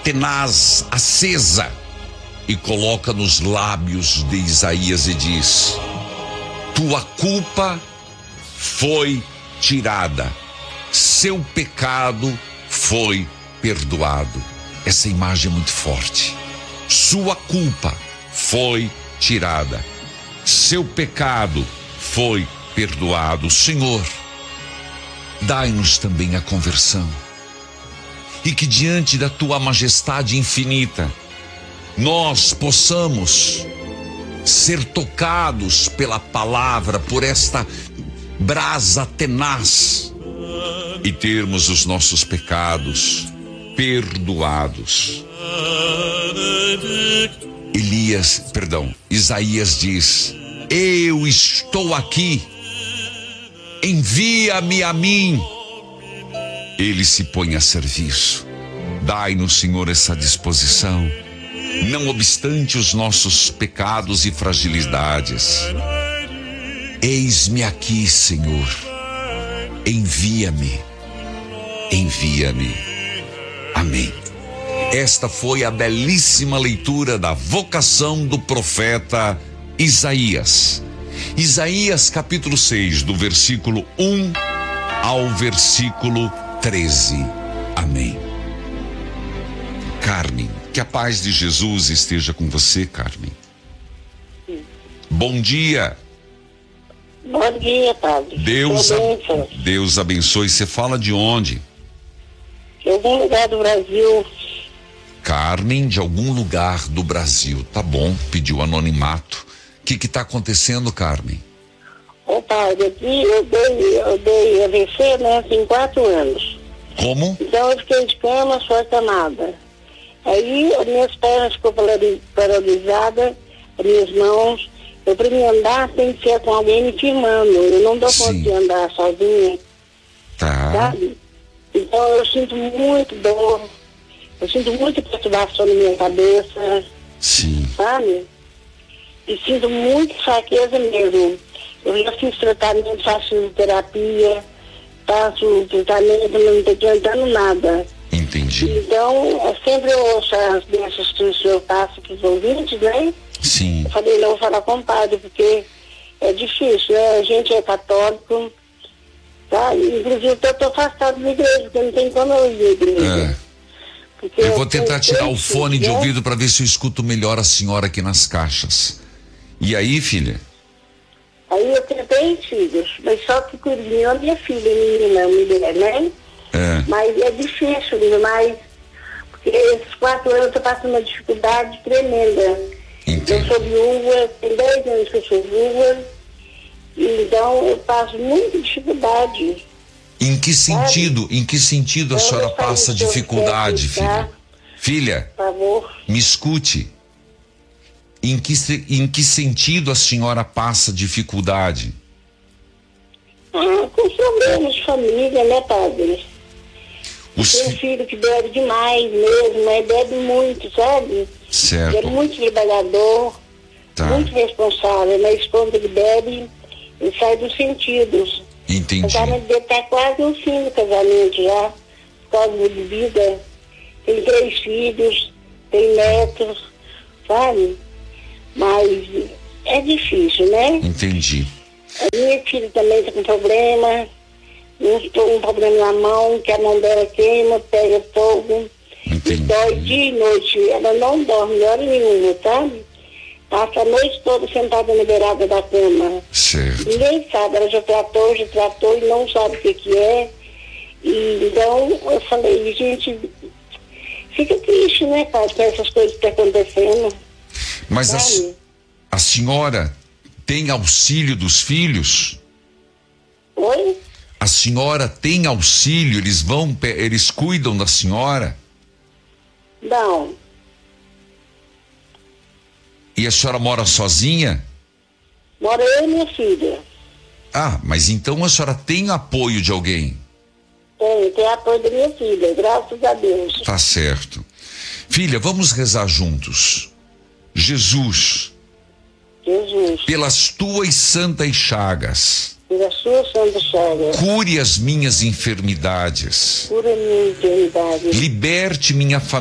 tenaz, acesa, e coloca nos lábios de Isaías e diz: tua culpa foi tirada, seu pecado foi perdoado. Essa imagem é muito forte. Sua culpa foi tirada, seu pecado foi perdoado. Senhor, dai-nos também a conversão, e que diante da tua majestade infinita nós possamos ser tocados pela palavra, por esta brasa tenaz, e termos os nossos pecados perdoados. Isaías diz: eu estou aqui, envia-me a mim. Ele se põe a serviço. Dai-nos, Senhor, essa disposição, não obstante os nossos pecados e fragilidades. Eis-me aqui, Senhor, envia-me, envia-me. Amém. Esta foi a belíssima leitura da vocação do profeta Isaías. Isaías capítulo 6, do versículo 1 ao versículo 13. Amém. Carmen, que a paz de Jesus esteja com você, Carmen. Bom dia. Bom dia, padre. Deus abençoe. Você fala de onde? De algum lugar do Brasil. Carmen, de algum lugar do Brasil. Tá bom, pediu anonimato. O que está acontecendo, Carmen? Ô, padre, aqui eu dei AVC, né, tem 4 anos. Como? Então eu fiquei de cama, só acamada. Aí as minhas pernas ficou paralisadas, as minhas mãos. Eu, para me andar, tem que ser com alguém me firmando. Eu não dou conta de andar sozinha. Tá. Sabe? Então eu sinto muito dor. Eu sinto muita perturbação na minha cabeça. Sim. Sabe? E sinto muita fraqueza mesmo. Eu já fiz tratamento, faço terapia, faço tratamento, não estou adiantando nada. Entendi. Então, eu sempre ouço as bênçãos que o senhor passa para os ouvintes, né? Sim. Eu falei, não, vou falar com o padre, porque é difícil, né? A gente é católico, tá? Inclusive, eu estou afastado da igreja, porque não tem como eu ir à igreja. Eu vou tentar tirar o fone de ouvido para ver se eu escuto melhor a senhora aqui nas caixas. E aí, filha? Aí eu tenho 3 filhos, mas só que cuido de a minha filha, menina, mulher, né? Mas é difícil demais, porque esses 4 anos eu estou passando uma dificuldade tremenda. Entendi. Eu sou viúva, tem 10 anos que eu sou viúva, então eu passo muita dificuldade. Em que sentido a senhora passa dificuldade, filha? Filha, por favor, me escute. Em que sentido a senhora passa dificuldade? Com problemas de família, né, padre? Tem um filho que bebe demais mesmo, mas bebe muito, sabe? Certo. Ele é muito trabalhador, muito responsável, mas quando ele bebe, ele sai dos sentidos. Entendi. O casamento dele está quase no fim do casamento já, por causa da bebida. Tem 3 filhos, tem netos, sabe? Mas é difícil, né? Entendi. A minha filha também está com problema. Um problema na mão, que a mão dela queima, pega fogo. E dói dia e noite. Ela não dorme hora nenhuma, sabe? Passa a noite toda sentada na beirada da cama. Certo. Ninguém sabe, ela já tratou e não sabe o que é. E então eu falei, gente, fica triste, né, cara, com essas coisas que estão acontecendo. Mas a senhora tem auxílio dos filhos? Oi? A senhora tem auxílio? Eles cuidam da senhora? Não. E a senhora mora sozinha? Mora eu e minha filha. Ah, mas então a senhora tem apoio de alguém? Tem apoio da minha filha, graças a Deus. Tá certo. Filha, vamos rezar juntos. Jesus, pelas tuas santas chagas, pelas suas santas chagas, cure as minhas enfermidades. Cura minha enfermidade. Liberte minha família.